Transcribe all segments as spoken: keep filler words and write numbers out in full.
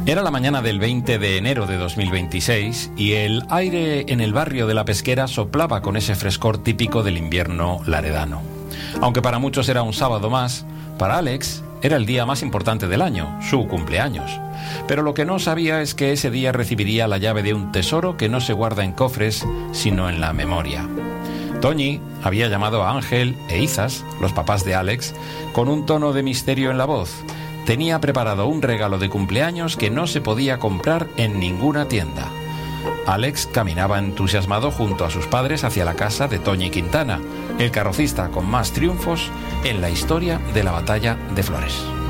Era la mañana del veinte de enero de dos mil veintiséis y el aire en el barrio de La Pesquera soplaba con ese frescor típico del invierno laredano. Aunque para muchos era un sábado más, para Alex era el día más importante del año, su cumpleaños. Pero lo que no sabía es que ese día recibiría la llave de un tesoro que no se guarda en cofres, sino en la memoria. Toñi había llamado a Ángel e Izas, los papás de Alex, con un tono de misterio en la voz. Tenía preparado un regalo de cumpleaños que no se podía comprar en ninguna tienda. Alex caminaba entusiasmado junto a sus padres hacia la casa de Toñi Quintana, el carrocista con más triunfos en la historia de la Batalla de Flores.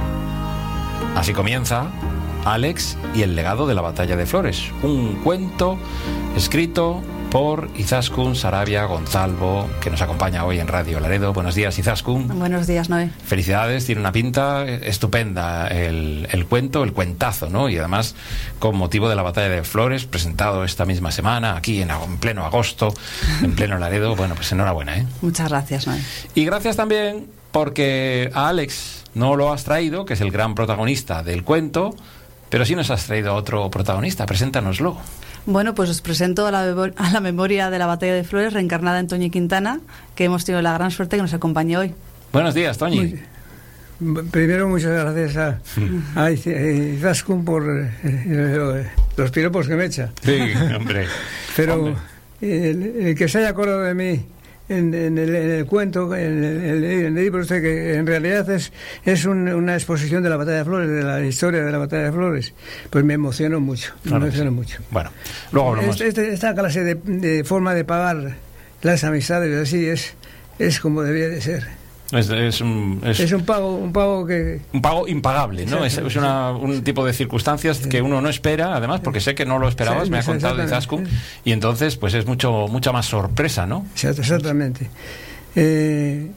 Así comienza Alex y el legado de la Batalla de Flores, un cuento escrito por Izaskun Sarabia Gonzalvo, que nos acompaña hoy en Radio Laredo. Buenos días, Izaskun. Buenos días, Noé. Felicidades, tiene una pinta estupenda el, el cuento, el cuentazo, ¿no? Y además con motivo de la Batalla de Flores, presentado esta misma semana, aquí en, en pleno agosto, en pleno Laredo. Bueno, pues enhorabuena, ¿eh? Muchas gracias, Noé. Y gracias también porque a Alex no lo has traído, que es el gran protagonista del cuento, pero sí nos has traído a otro protagonista. Preséntanoslo. Bueno, pues os presento a la, a la memoria de la Batalla de Flores, reencarnada en Toñi Quintana, que hemos tenido la gran suerte que nos acompañe hoy. Buenos días, Toñi. Muy, primero, muchas gracias a, a Izaskun por eh, los piropos que me echa. Sí, hombre. Pero el, el que se haya acordado de mí en, en, el, en el cuento, en el, en el libro este, que en realidad es, es un, una exposición de la Batalla de Flores, de la historia de la Batalla de Flores, pues me emocionó mucho, claro, me emocionó sí. mucho. Bueno, luego hablamos. Este, esta clase de, de forma de pagar las amistades así es, es como debía de ser. Es, es, un, es, es un pago un pago que un pago impagable, ¿no? Es, es una, un tipo de circunstancias que uno no espera, además, porque sé que no lo esperabas, sí, me ha contado Izaskun, y entonces pues es mucho mucha más sorpresa, ¿no? Exactamente. Eh,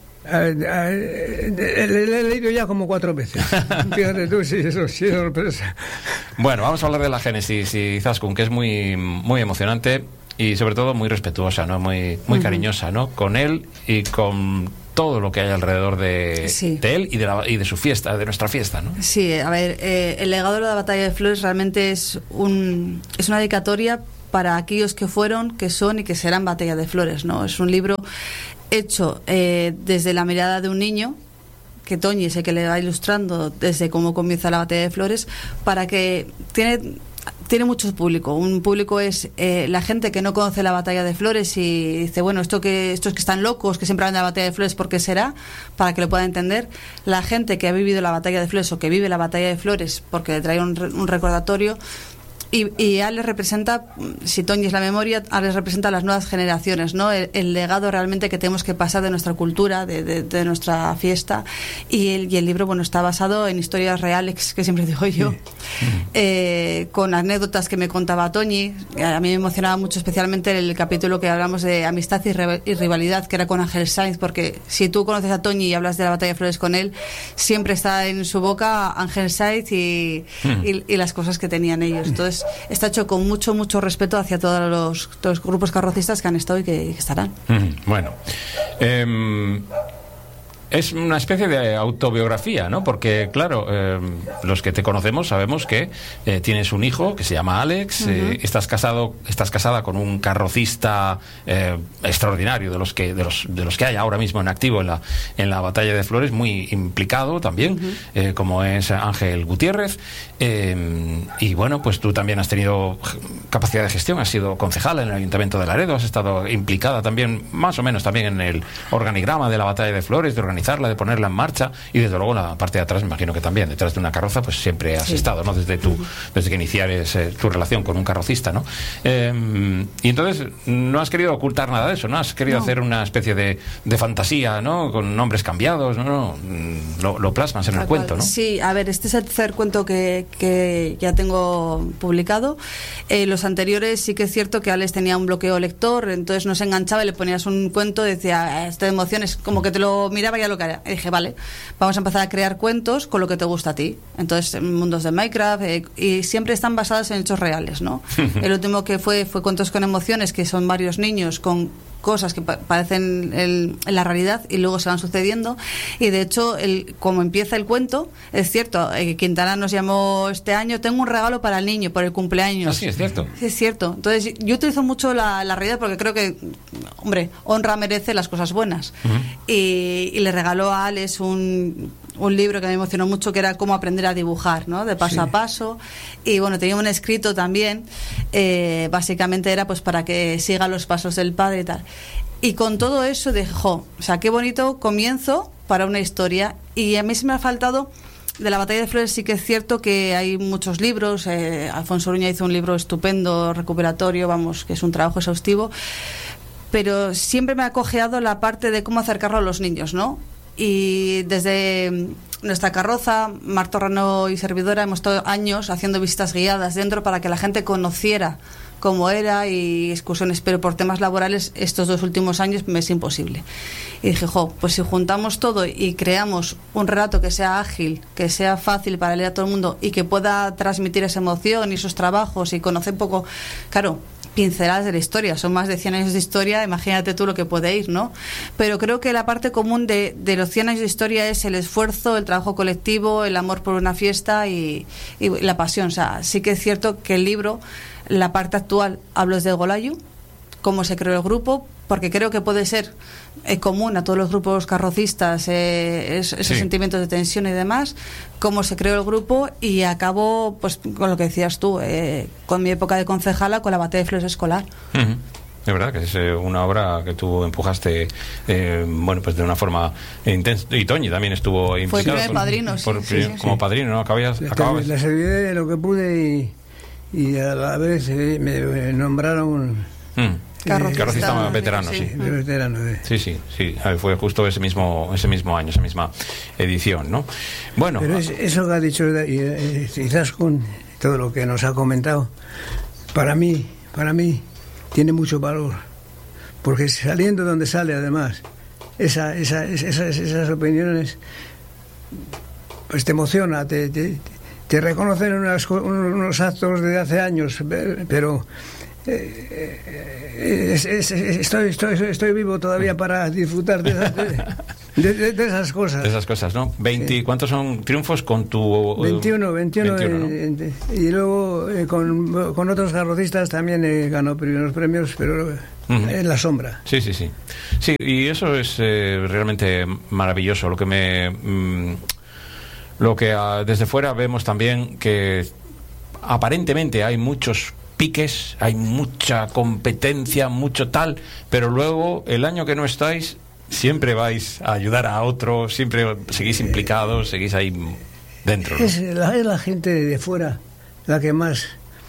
le he leído ya como cuatro veces. Fíjate tú, sí, eso sí es sorpresa. Bueno, vamos a hablar de la génesis, Izaskun, que es muy muy emocionante y sobre todo muy respetuosa, ¿no? Muy muy uh-huh. cariñosa, ¿no? Con él y con todo lo que hay alrededor de, sí. de él y de, la, y de su fiesta, de nuestra fiesta, ¿no? Sí, a ver, eh, el legado de la Batalla de Flores realmente es un es una dedicatoria para aquellos que fueron, que son y que serán Batalla de Flores, ¿no? Es un libro hecho eh, desde la mirada de un niño, que Toñi es el que le va ilustrando desde cómo comienza la Batalla de Flores, para que tiene... Tiene mucho público. Un público es eh, la gente que no conoce la Batalla de Flores y dice, bueno, esto que estos que están locos, que siempre hablan de la Batalla de Flores, ¿por qué será? Para que lo pueda entender. La gente que ha vivido la Batalla de Flores o que vive la Batalla de Flores porque le trae un, un recordatorio. Y, y A les representa, si Toñi es la memoria, A les representa a las nuevas generaciones, ¿no? El, el legado realmente que tenemos que pasar de nuestra cultura, de, de, de nuestra fiesta. Y el, y el libro, bueno, está basado en historias reales, que siempre digo yo, sí. eh, con anécdotas que me contaba Toñi. A mí me emocionaba mucho, especialmente el capítulo que hablamos de amistad y, re, y rivalidad, que era con Ángel Sainz, porque si tú conoces a Toñi y hablas de la Batalla de Flores con él, siempre está en su boca Ángel Sainz y, mm. y, y las cosas que tenían ellos. Entonces, está hecho con mucho, mucho respeto hacia todos los, todos los grupos carrocistas que han estado y que, y que estarán. Mm, bueno, eh, es una especie de autobiografía, ¿no? Porque, claro, eh, los que te conocemos sabemos que eh, tienes un hijo que se llama Alex, uh-huh. eh, estás casado, estás casada con un carrocista eh, extraordinario de los que de los de los que hay ahora mismo en activo en la en la Batalla de Flores, muy implicado también, uh-huh. eh, como es Ángel Gutiérrez. Eh, y bueno, pues tú también has tenido capacidad de gestión, has sido concejala en el Ayuntamiento de Laredo, has estado implicada también, más o menos también en el organigrama de la Batalla de Flores, de organizar de ponerla en marcha, y desde luego en la parte de atrás me imagino que también, detrás de una carroza, pues siempre has sí. estado, ¿no? Desde tu, desde que iniciares eh, tu relación con un carrocista, ¿no? Eh, y entonces no has querido ocultar nada de eso, ¿no? Has querido no. hacer una especie de, de fantasía, ¿no? Con nombres cambiados, ¿no? no lo, lo plasmas en el cuento, ¿no? Sí, a ver, este es el tercer cuento que, que ya tengo publicado. Eh, los anteriores sí que es cierto que Alex tenía un bloqueo lector, entonces no se enganchaba y le ponías un cuento y decía, esta emoción es como que te lo miraba y ya lo que era. Y dije, vale, vamos a empezar a crear cuentos con lo que te gusta a ti. Entonces, mundos de Minecraft, eh, y siempre están basados en hechos reales, ¿no? El último que fue fue Cuentos con Emociones, que son varios niños con cosas que pa- parecen el, la realidad y luego se van sucediendo. Y de hecho, el, como empieza el cuento, es cierto, eh, Quintana nos llamó este año, tengo un regalo para el niño, por el cumpleaños. Ah, sí, es cierto. Sí, es cierto. Entonces, yo utilizo mucho la, la realidad porque creo que, hombre, honra merece las cosas buenas. Uh-huh. y, y le regaló a Alex un, un libro que me emocionó mucho, que era cómo aprender a dibujar, ¿no? De paso sí. a paso. Y bueno, tenía un escrito también, eh, básicamente era pues para que siga los pasos del padre y tal. Y con todo eso dije, jo, o sea, qué bonito comienzo para una historia. Y a mí se me ha faltado, de la Batalla de Flores sí que es cierto que hay muchos libros, eh, Alfonso Uruña hizo un libro estupendo, recuperatorio, vamos, que es un trabajo exhaustivo, pero siempre me ha cojeado la parte de cómo acercarlo a los niños, ¿no? Y desde nuestra carroza, Mar Torrano y servidora, hemos estado años haciendo visitas guiadas dentro para que la gente conociera cómo era y excursiones, pero por temas laborales estos dos últimos años me es imposible. Y dije, jo, pues si juntamos todo y creamos un relato que sea ágil, que sea fácil para leer a todo el mundo y que pueda transmitir esa emoción y esos trabajos y conocer un poco, claro, pinceladas de la historia, son más de cien años de historia, imagínate tú lo que puede ir, ¿no? Pero creo que la parte común de, de los cien años de historia es el esfuerzo, el trabajo colectivo, el amor por una fiesta y, y la pasión. O sea, sí que es cierto que el libro, la parte actual, hablo desde Golayu, cómo se creó el grupo, porque creo que puede ser eh, común a todos los grupos carrocistas, eh, es, esos sí. sentimientos de tensión y demás, cómo se creó el grupo, y acabo pues con lo que decías tú, eh, con mi época de concejala, con la Batalla de Flores escolar. Uh-huh. Es verdad que es eh, una obra que tú empujaste, eh, bueno, pues de una forma intensa. Y Toñi también estuvo implicado. Fue primer padrino, sí, por, sí, sí, como sí. padrino, ¿no? Acababas, acababas. La serví de lo que pude y, y a la vez eh, me nombraron... Mm. Carrocista, Carrocista veterano, sí. Sí, de veterano, eh. sí, sí, sí. Fue justo ese mismo ese mismo año, esa misma edición, ¿no? Bueno. Pero es, eso que ha dicho, y, quizás con todo lo que nos ha comentado, para mí, para mí, tiene mucho valor. Porque saliendo donde sale, además, esa, esa, esas, esas opiniones, pues te emociona, te, te, te reconocen unas, unos actos de hace años, pero... Eh, es, es, es, estoy, estoy, estoy vivo todavía para disfrutar de esas, de, de, de esas cosas. De esas cosas, ¿no? veinte, sí. ¿Cuántos son triunfos con tu...? veintiuno, veintiuno, veintiuno, eh, ¿no? eh, y luego eh, con, con otros carrocistas también eh, ganó primeros premios, pero uh-huh. en la sombra. Sí, sí, sí. Sí, y eso es eh, realmente maravilloso. Lo que me... Mmm, lo que uh, desde fuera vemos también que aparentemente hay muchos piques, hay mucha competencia, mucho tal, pero luego el año que no estáis siempre vais a ayudar a otro, siempre seguís implicados, seguís ahí dentro, ¿no? Es la, es la gente de fuera la que más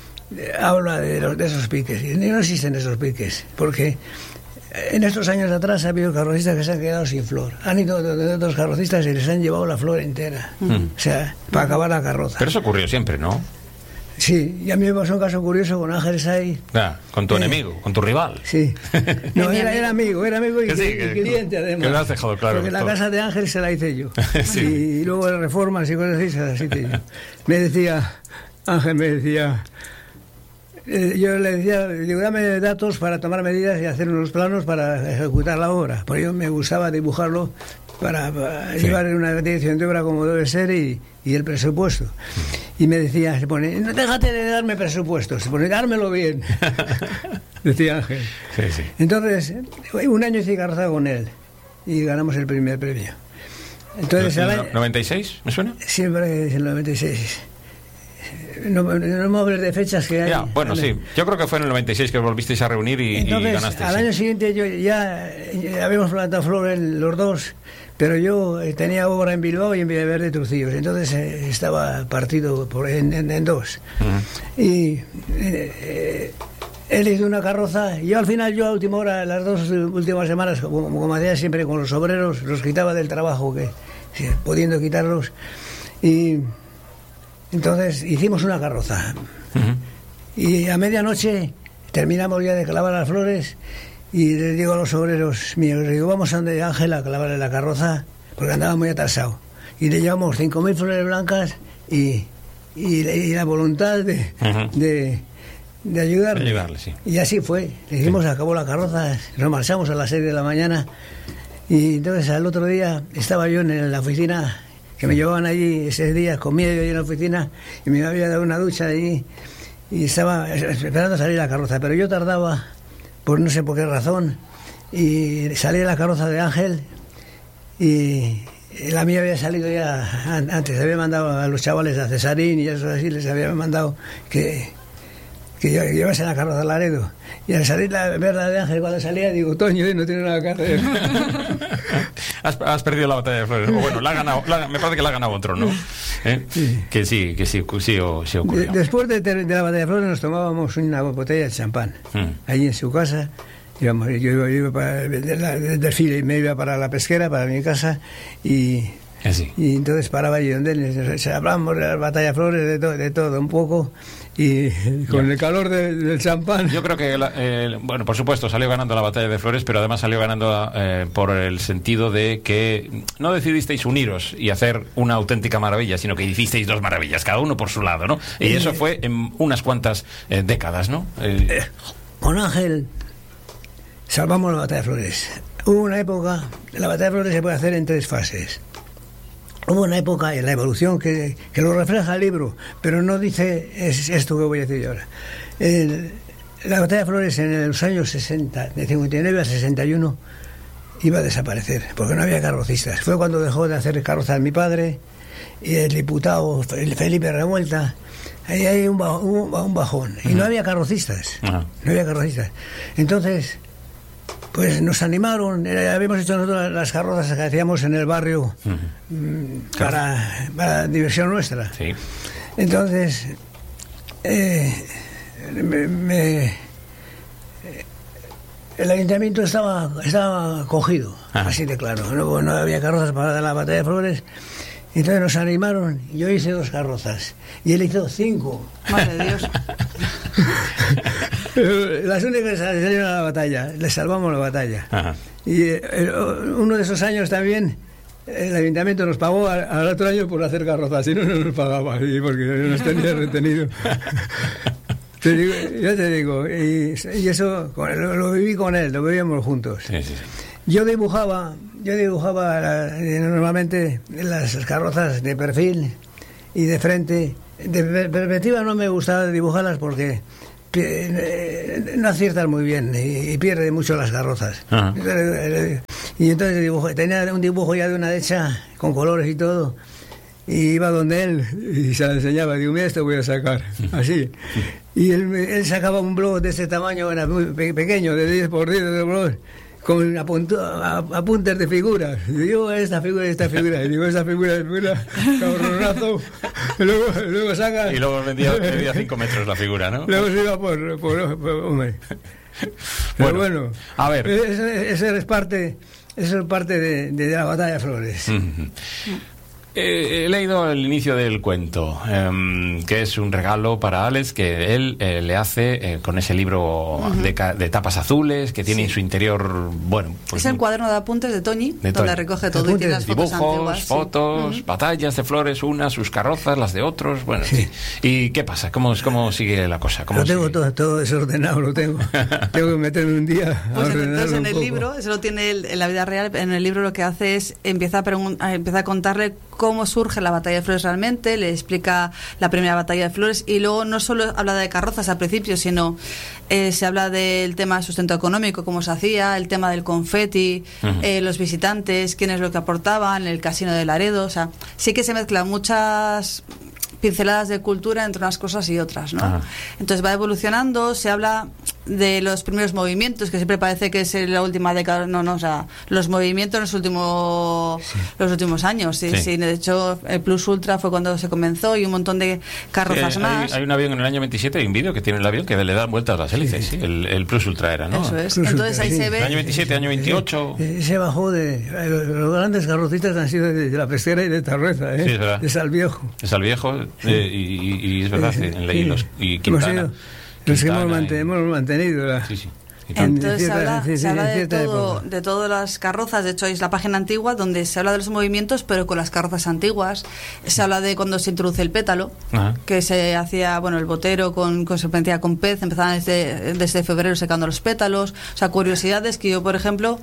habla de, los, de esos piques, y no existen esos piques, porque en estos años atrás ha habido carrocistas que se han quedado sin flor, han ido de otros carrocistas y les han llevado la flor entera, mm. o sea, para acabar la carroza. Pero eso ocurrió siempre, ¿no? Sí, y a mí me pasó un caso curioso con Ángeles ahí. Ah, con tu eh, enemigo, con tu rival. Sí. No, era, era amigo, era amigo y, que sí, y que, cliente además. Que lo has dejado claro. Porque la todo. casa de Ángeles se la hice yo. Sí. Y luego reformas y cosas así se las hice yo. Me decía, Ángel me decía, eh, yo le decía, digo, dame datos para tomar medidas y hacer unos planos para ejecutar la obra. Porque yo me gustaba dibujarlo para, para sí. llevar una dirección de obra como debe ser y, y el presupuesto. Y me decía, se pone, no déjate de darme presupuesto, se pone, dármelo bien. Decía Ángel. Sí, sí. Entonces, un año hice carroza con él y ganamos el primer premio. Entonces, ¿El año, noventa y seis, me suena? Siempre es el noventa y seis. No, no me hables de fechas que hay. Ya, bueno, sí. Yo creo que fue en el noventa y seis que os volvisteis a reunir y, Entonces, y ganasteis. Al sí. año siguiente yo ya, ya habíamos plantado flores los dos, pero yo tenía obra en Bilbao y en Villaverde Trucillos, entonces eh, estaba partido por, en, en, en dos. Uh-huh. Y eh, él hizo una carroza, y yo al final, yo a última hora, las dos últimas semanas, como, como hacía siempre con los obreros, los quitaba del trabajo, que sí, pudiendo quitarlos, y entonces hicimos una carroza. Uh-huh. Y a medianoche terminamos ya de clavar las flores y les digo a los obreros míos, les digo, vamos a donde Ángela a clavarle la carroza, porque andaba muy atrasado. Y le llevamos cinco mil flores blancas y, y, y la voluntad de, uh-huh. de, de ayudarle. De ayudarle, sí. Y así fue. Le dijimos, sí. Acabó la carroza, nos marchamos a las seis de la mañana. Y entonces al otro día estaba yo en la oficina, que me llevaban allí ese día, comía yo allí en la oficina, y me había dado una ducha allí, y estaba esperando salir la carroza. Pero yo tardaba, por no sé por qué razón, y salí la carroza de Ángel, y la mía había salido ya antes. Había mandado a los chavales a Cesarín y eso así, les había mandado que, que llevasen la carroza a Laredo. Y al salir la verdad de Ángel, cuando salía, digo, Toño, no tiene nada que hacer. has, has perdido la batalla de Flores. O bueno, la ha ganado, la, me parece que la ha ganado otro, ¿no? ¿Eh? Sí. Que sí, que sí, sí, sí ocurrió. De, después de, de la batalla de Flores nos tomábamos una botella de champán, mm. allí en su casa. Íbamos, yo iba, yo iba para el desfile y me iba para la pesquera, para mi casa, y, Así. y entonces paraba allí donde él, hablábamos de la batalla de Flores, de, to, de todo un poco, y, y con ya. el calor de, del champán. Yo creo que, la, eh, bueno, por supuesto, salió ganando la batalla de Flores, pero además salió ganando eh, por el sentido de que no decidisteis uniros y hacer una auténtica maravilla, sino que hicisteis dos maravillas, cada uno por su lado, ¿no? Y eh, eso fue en unas cuantas eh, décadas, ¿no? Eh, eh, con Ángel salvamos la batalla de Flores. Hubo una época, la batalla de Flores se puede hacer en tres fases. Hubo una época en la evolución que, que lo refleja el libro, pero no dice es esto que voy a decir yo ahora. El, la batalla de Flores en los años sesenta, de cincuenta y nueve a sesenta y uno, iba a desaparecer, porque no había carrocistas. Fue cuando dejó de hacer carrozas mi padre y el diputado Felipe Revuelta. Ahí hay un, un, un bajón. Y uh-huh. no había carrocistas. Uh-huh. No había carrocistas. Entonces, pues nos animaron, eh, habíamos hecho nosotros las carrozas que hacíamos en el barrio uh-huh. m, para, para diversión nuestra. Sí. Entonces, eh, me, me, eh, el ayuntamiento estaba, estaba cogido, uh-huh. así de claro. No, no había carrozas para la batalla de Flores. Entonces nos animaron, yo hice dos carrozas y él hizo cinco. Madre de Dios. Las únicas que salieron a la batalla, les salvamos la batalla. Ajá. Y eh, uno de esos años también el ayuntamiento nos pagó al, al otro año por hacer carrozas, si no, no nos pagaba, y porque nos tenía retenido. Te digo, yo te digo, y, y eso lo, lo viví con él, lo vivíamos juntos. Sí, sí, sí. Yo dibujaba, yo dibujaba la, normalmente las carrozas de perfil y de frente. De perspectiva no me gustaba dibujarlas porque no aciertan muy bien y, y pierde mucho las carrozas. Ajá. Y entonces dibujé, tenía un dibujo ya de una hecha con colores y todo, y iba donde él y se la enseñaba, digo, mira, esto voy a sacar así, y él, él sacaba un blog de ese tamaño, era muy pequeño, de diez por diez de blog, con apuntes de figuras. Y digo, esta figura, esta figura. Y digo, esta figura, esta figura, cabronazo. Y luego, luego saca. Y luego vendía, vendía cinco metros la figura, ¿no? Luego se iba por. por, por hombre. Pero bueno, bueno, a ver. Ese, ese es parte, eso es parte de, de la batalla de Flores. Uh-huh. Eh, he leído el inicio del cuento, eh, que es un regalo para Alex que él eh, le hace eh, con ese libro uh-huh. de, de tapas azules que tiene sí. en su interior, bueno, pues, es el cuaderno de apuntes de Toñi, de donde Toñi. recoge todo apuntes, y tiene las fotos dibujos, antiguas, fotos, sí. batallas de Flores, unas, sus carrozas, las de otros, bueno, sí. Sí. ¿Y qué pasa? ¿Cómo, cómo sigue la cosa? ¿Cómo lo tengo sigue? todo, todo desordenado, lo tengo. Tengo que meterme un día a pues entonces en un el poco. libro, eso lo tiene él, en la vida real, en el libro lo que hace es empieza a, pregun- empieza a contarle cómo surge la batalla de Flores realmente, le explica la primera batalla de Flores y luego no solo habla de carrozas al principio, sino eh, se habla del tema del sustento económico, cómo se hacía, el tema del confeti, uh-huh. eh, los visitantes, quiénes lo que aportaban, el casino de Laredo, o sea, sí que se mezclan muchas pinceladas de cultura entre unas cosas y otras, ¿no? Ajá. Entonces va evolucionando, se habla de los primeros movimientos, que siempre parece que es la última década, no, no, o sea, los movimientos en los últimos, sí. los últimos años, sí, sí. sí, de hecho el Plus Ultra fue cuando se comenzó y un montón de carrozas sí, más. Hay, hay un avión en el año veintisiete, hay un vídeo que tiene el avión que le da vueltas a las hélices, sí. Sí, el, el Plus Ultra era, ¿no? Eso es, Plus entonces Ultra, ahí sí. se ve... El año veintisiete, año veintiocho... Se, se bajó de... Los grandes carrocistas han sido de, de la Pesquera y de Tarrueza, ¿eh? Sí, es verdad. De Salviejo. De Salviejo, sí. eh, y, y, y es verdad, sí, en Ley, los, y Quintana. Quintana, Los que hemos, y... manten, hemos mantenido la... Sí, sí. Entonces cierta, se habla, sí, sí, se habla de, cierta todo, época. de todas las carrozas. De hecho, es la página antigua donde se habla de los movimientos, pero con las carrozas antiguas. Se habla de cuando se introduce el pétalo, Ajá. que se hacía, bueno, el botero con, con serpentina con pez, empezaban desde, desde febrero secando los pétalos. O sea, curiosidades que yo, por ejemplo,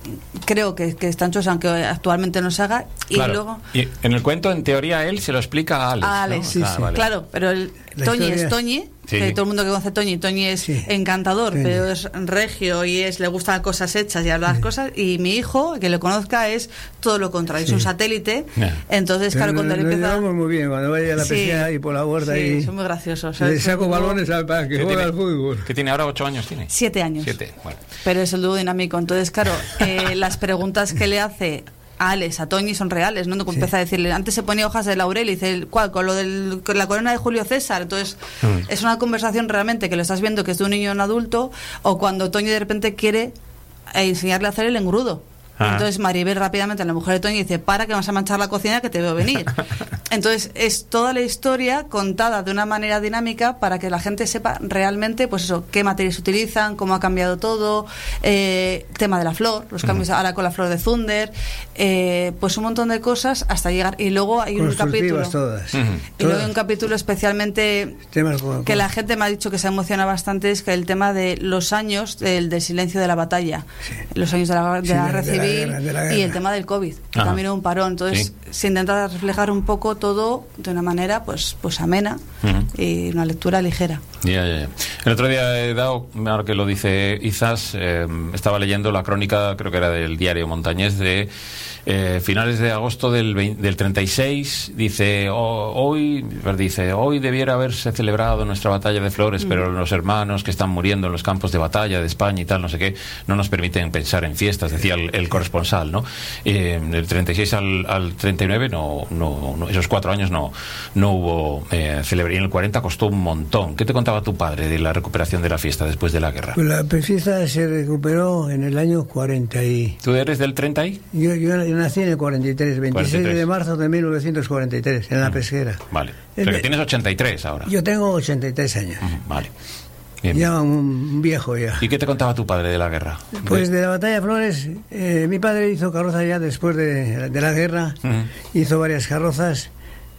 creo que, que están chos, aunque actualmente no se haga. Y Claro. luego... Y en el cuento, en teoría, él se lo explica a Alex. A Alex, ¿no? sí, Ah, sí. vale. Claro, pero el La Toñi historia- es Toñi, Sí. que todo el mundo que conoce Toñi, Toñi es Sí. encantador, Toñi. pero es regio y es le gustan cosas hechas y hablar las cosas. Y mi hijo, que lo conozca, es todo lo contrario, es Sí. un satélite. Yeah. Entonces, Pero claro, cuando nos, él nos empieza... llevamos muy bien, cuando vaya a la Sí. pesquera y por la huerta Sí, y son muy graciosos. le Es saco un dúo- balones al- para que ¿Qué juegue tiene? al fútbol. ¿Qué tiene ahora? ¿Ocho años tiene? Siete años. Siete, bueno. Pero es el dúo dinámico. Entonces, claro, eh, las preguntas que le hace a Alex, a Toñi, son reales, ¿no? Cuando Sí. empieza a decirle, antes se ponía hojas de laurel y dice, ¿cuál? Con lo de la corona de Julio César. Entonces, Mm. es una conversación realmente que lo estás viendo que es de un niño a un adulto, o cuando Toñi de repente quiere eh, enseñarle a hacer el engrudo. Ah. Entonces Maribel rápidamente, la mujer de Toñi, dice, para que vas a manchar la cocina que te veo venir. Entonces es toda la historia contada de una manera dinámica para que la gente sepa realmente, pues eso, qué materiales utilizan, cómo ha cambiado todo, eh, tema de la flor, los cambios ahora con la flor de Zunder, eh, pues un montón de cosas hasta llegar. Y luego hay un capítulo... Constructivas todas. Ujú. Y luego hay un capítulo especialmente Temas con- que con- la gente me ha dicho que se emociona bastante, es que el tema de los años del, del silencio de la batalla, los años de la, de Sí, la de- guerra de la civil guerra, de la y el guerra. tema del COVID, que Ajá. también hubo un parón. Entonces Sí. se intenta reflejar un poco todo de una manera pues pues amena Ujú. y una lectura ligera. Ya, ya, ya. El otro día he dado, ahora que lo dice Izas, eh, estaba leyendo la crónica, creo que era del diario Montañés, de eh, finales de agosto del, veinte del treinta y seis. Dice, "Oh, hoy dice hoy debiera haberse celebrado nuestra batalla de Flores, Mm. pero los hermanos que están muriendo en los campos de batalla de España y tal, no sé qué, no nos permiten pensar en fiestas", decía el, el corresponsal, ¿no? Eh, del treinta y seis al, al treinta y nueve, no, no, no, esos cuatro años no, no hubo eh, celebración. En el cuarenta costó un montón. ¿Qué te contaba tu padre de la recuperación de la fiesta después de la guerra? Pues la fiesta se recuperó en el año cuarenta y... ¿Tú eres del treinta y? Yo, yo, yo nací en el cuarenta y tres, veintiséis cuarenta y tres. de marzo de mil novecientos cuarenta y tres, en la pesquera. Vale. El O sea que de- tienes ochenta y tres ahora. Yo tengo ochenta y tres años, Ujú, Vale. Bien. ya un viejo ya. ¿Y qué te contaba tu padre de la guerra? Pues de la batalla de Flores, eh, mi padre hizo carroza ya después de, de la guerra, Ujú. hizo varias carrozas,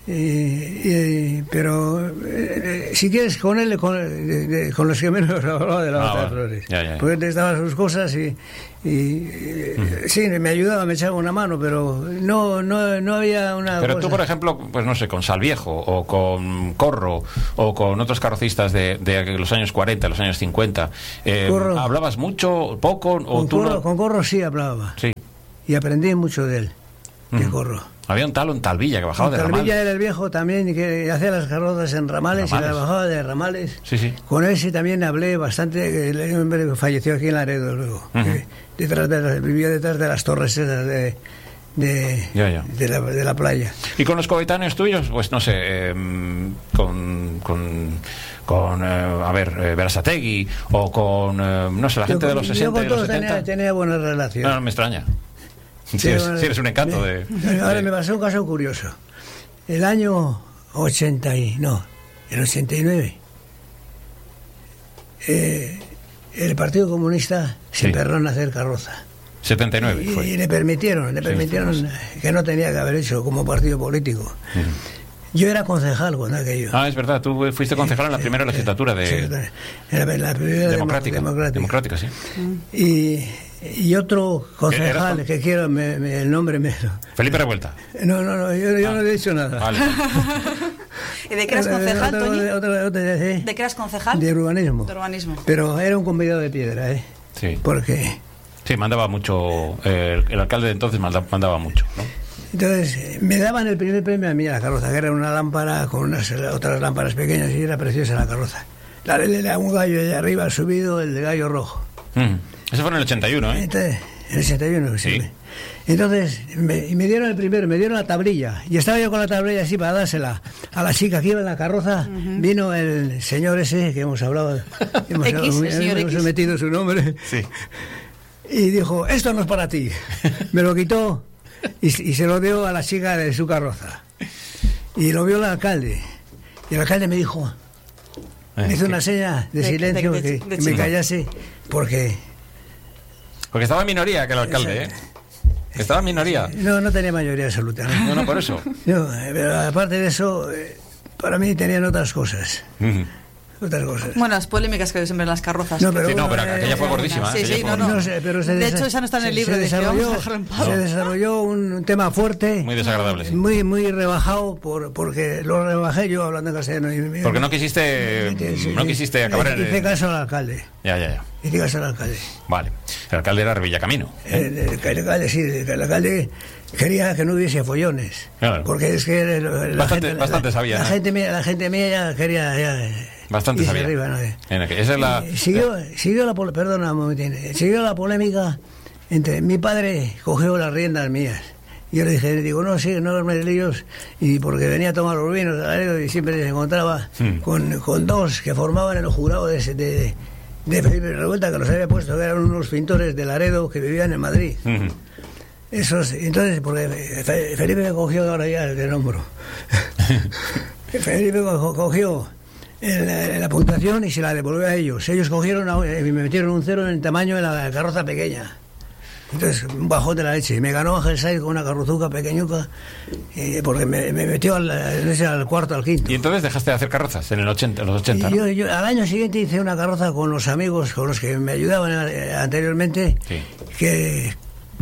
eh, eh, pero eh, eh, si quieres con él, con, de- de- con los que menos hablaba de la Ah, batalla de vale. Flores, Ya, ya, ya. porque él estaba sus cosas y, y, eh, sí, me ayudaba, me echaba una mano, pero no, no, no había una Pero cosa. tú, por ejemplo, pues no sé, con Salviejo o con Corro o con otros carrocistas de, de los años cuarenta, los años cincuenta, eh, Corro. ¿hablabas mucho, poco o con, tú corro, no? con Corro sí hablaba, Sí. y aprendí mucho de él, de Ujú. Corro. Había un tal en Talvilla que bajaba de Calvilla ramal. era el viejo también y que hacía las carrozas en ramales, Ramales. y las bajaba de ramales. Sí, sí. Con él sí también hablé bastante. El hombre falleció aquí en Laredo luego. Ujú. que detrás de las- vivía detrás de las torres esas de, de, Ya, ya. de la, de la playa. ¿Y con los coetáneos tuyos? Pues no sé, eh, con, con, con eh, a ver, eh, Berasategui o con, eh, no sé, la gente Yo de con- los yo sesenta con y los todos setenta. tenía, tenía buena relación. No, no me extraña. Si Sí, eres, bueno, si eres un encanto me- de... Ahora de- me pasó un caso curioso. El año ochenta y... no, el ochenta y nueve. Eh, el Partido Comunista se Sí. emperró en hacer carroza. setenta y nueve Y, fue. y le permitieron, le Sí, permitieron fuimos. que no tenía que haber hecho como partido político. Ujú. Yo era concejal cuando aquello. Ah, es verdad, tú fuiste concejal en la primera legislatura Sí, de en la, en la primera democrática, democrática. democrática, sí. Y, y otro concejal, ¿Eras? que quiero, me- me- el nombre me... Felipe Revuelta. No, no, no, yo, yo Ah. no le he dicho nada. Vale. ¿Y de qué eras concejal, Otra- Toñi? otra- otra- sí. ¿De qué eras concejal? De urbanismo. De urbanismo. Pero era un convidado de piedra, ¿eh? Sí. Porque... Sí, mandaba mucho, eh, el alcalde de entonces manda- mandaba mucho, ¿no? Entonces, eh, me daban el primer premio a mí a la carroza, que era una lámpara con unas otras lámparas pequeñas y era preciosa la carroza. La era un gallo allá arriba subido, el de gallo rojo. Mm. Eso fue en el ochenta y uno, ¿eh? Entonces, en el ochenta y uno, Sí. sí. Entonces, me, y me dieron el primero, me dieron la tablilla. Y estaba yo con la tablilla así para dársela a la chica que iba en la carroza. Vino el señor ese que hemos hablado, hemos, X, el señor hemos X. metido su nombre. Sí. Y dijo, esto no es para ti. Me lo quitó y, y se lo dio a la chica de su carroza. Y lo vio el alcalde. Y el alcalde me dijo, me hizo una seña de, de silencio, de, de, de, que, de que me callase, porque... Porque estaba en minoría que el alcalde, ¿eh? Estaba en minoría. No, no tenía mayoría absoluta. No, no, no por eso. No, pero aparte de eso, para mí tenían otras cosas. Uh-huh. Otras cosas. Bueno, las polémicas que siempre en las carrozas. No, pero, sí, no, pero eh, aquella fue gordísima. Sí, sí, fue no, no. no sé, pero se de hecho, esa no está en el libro. Se, de desarrolló, que se desarrolló un tema fuerte. Muy desagradable, sí. Muy, muy rebajado, por, porque lo rebajé yo hablando en castellano. Y, porque no quisiste, sí, no quisiste acabar en el... Hice caso al alcalde. Ya, ya, ya. Hice caso al alcalde. Vale. El alcalde era Villacamino. ¿eh? El, el, el alcalde, sí. El alcalde quería que no hubiese follones. Claro. Porque es que la bastante, gente, bastante la, sabía. La, ¿no? gente mía, la gente mía ya quería... Ya, bastante sabía. Arriba, ¿no? Esa es la... Siguió, siguió la perdona un momentito, siguió la polémica entre mi padre cogió las riendas mías. Yo le dije, digo, no, sí, no los líos, y porque venía a tomar los vinos y siempre se encontraba hmm. con, con dos que formaban el jurado de, de, de Felipe Revuelta, que los había puesto, que eran unos pintores de Laredo que vivían en Madrid. Hmm. Esos, entonces, porque Felipe me cogió, ahora ya el hombro. Felipe cogió La, la puntuación y se la devolvió a ellos. Ellos cogieron y me metieron un cero en el tamaño de la carroza pequeña. Entonces, un bajón de la leche. Me ganó Ángel Saiz con una carrozuca pequeñuca, eh, porque me, me metió al, al cuarto, al quinto. ¿Y entonces dejaste de hacer carrozas en el ochenta, los ochenta? Y ¿no? yo, yo, al año siguiente hice una carroza con los amigos con los que me ayudaban anteriormente, sí. que,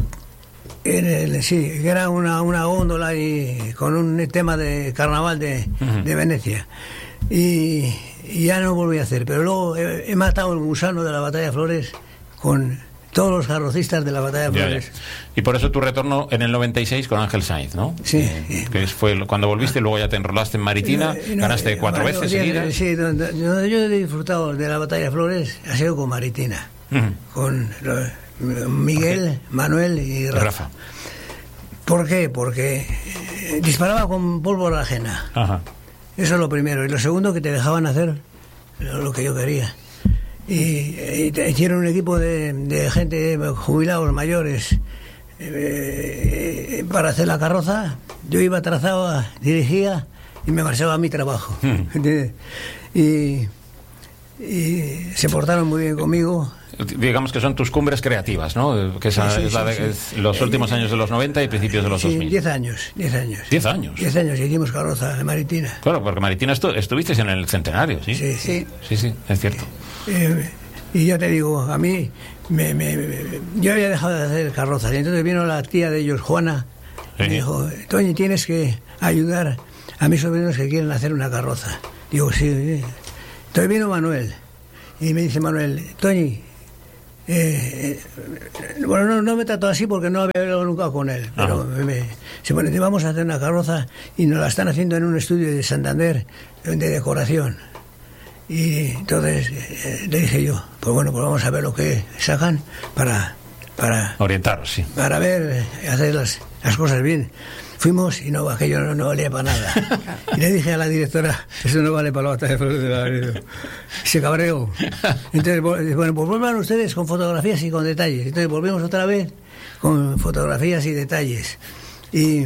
en el, sí, que era una, una góndola y con un tema de carnaval de, uh-huh. de Venecia. Y, y ya no volví a hacer, pero luego he, he matado el gusano de la Batalla de Flores con todos los carrocistas de la Batalla de Flores. Ya, ya. Y por eso tu retorno en el noventa y seis con Ángel Saiz, ¿no? Sí. Eh, que fue cuando volviste, luego ya te enrolaste en Maritina, no, no, ganaste no, cuatro bueno, veces seguidas. Sí, donde, donde yo he disfrutado de la Batalla de Flores ha sido con Maritina, uh-huh. con lo, Miguel, Manuel y Rafa. Rafa. ¿Por qué? Porque eh, disparaba con pólvora ajena. Ajá. Eso es lo primero. Y lo segundo, que te dejaban hacer lo, lo que yo quería. Y, y te hicieron un equipo de, de gente, jubilados, mayores, eh, para hacer la carroza. Yo iba, trazaba, dirigía y me marchaba a mi trabajo. Mm. y, y se portaron muy bien conmigo. Digamos que son tus cumbres creativas, ¿no? Que esa, sí, sí, es la de, sí, sí. Es los últimos años de los noventa y principios de los sí, dos mil. Diez años, diez años. Diez años. Diez años, hicimos carroza de Maritina. Claro, porque Maritina estu estuvisteis en el centenario, ¿sí? Sí, sí. Sí, sí, es cierto. Eh, y ya te digo, a mí, me, me, me, yo había dejado de hacer carrozas. Y entonces vino la tía de ellos, Juana, sí. y me dijo, Toñi, tienes que ayudar a mis sobrinos que quieren hacer una carroza. Digo, sí. sí. Entonces vino Manuel, y me dice Manuel, Toñi, Eh, eh, bueno, no, no me trató así porque no había hablado nunca con él, pero me, me, se pone, vamos a hacer una carroza y nos la están haciendo en un estudio de Santander de decoración. Y entonces eh, le dije yo, pues bueno, pues vamos a ver lo que sacan para para orientaros, sí, para ver, hacer las, las cosas bien. Fuimos y no, aquello no, no valía para nada. Y le dije a la directora, eso no vale para la Batalla de Flores de la... Se cabreó. Entonces, bueno, pues vuelvan ustedes con fotografías y con detalles. Entonces volvimos otra vez con fotografías y detalles. Y,